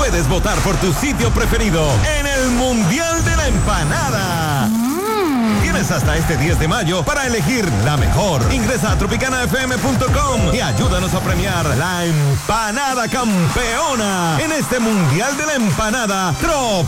puedes votar por tu sitio preferido en el Mundial de la Empanada. Tienes hasta este 10 de mayo para elegir la mejor. Ingresa a tropicanafm.com y ayúdanos a premiar la empanada campeona en este Mundial de la Empanada Tropicana.